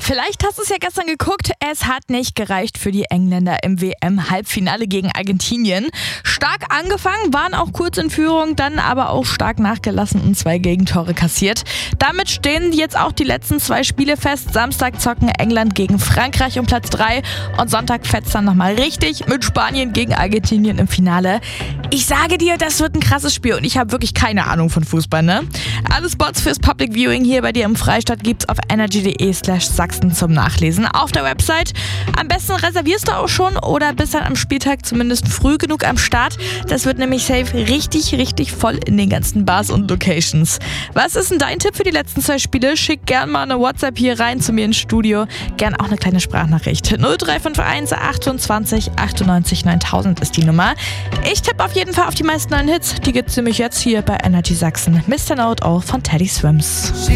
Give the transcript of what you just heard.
Vielleicht hast du es ja gestern geguckt, es hat nicht gereicht für die Engländer im WM-Halbfinale gegen Argentinien. Stark angefangen, waren auch kurz in Führung, dann aber auch stark nachgelassen und 2 Gegentore kassiert. Damit stehen jetzt auch die letzten 2 Spiele fest. Samstag zocken England gegen Frankreich um Platz 3 und Sonntag fetzt dann nochmal richtig mit Spanien gegen Argentinien im Finale. Ich sage dir, das wird ein krasses Spiel und ich habe wirklich keine Ahnung von Fußball, ne? Alle Spots fürs Public Viewing hier bei dir im Freistadt gibt's auf energy.de/Sachsen zum Nachlesen auf der Website. Am besten reservierst du auch schon oder bist dann am Spieltag zumindest früh genug am Start. Das wird nämlich safe richtig voll in den ganzen Bars und Locations. Was ist denn dein Tipp für die letzten 2 Spiele? Schick gern mal eine WhatsApp hier rein zu mir ins Studio. Gern auch eine kleine Sprachnachricht. 0351 28 98 9000 ist die Nummer. Ich tippe auf jeden Fall auf die meisten neuen Hits. Die gibt's nämlich jetzt hier bei Energy Sachsen. Mr. Note auch von Teddy Swims.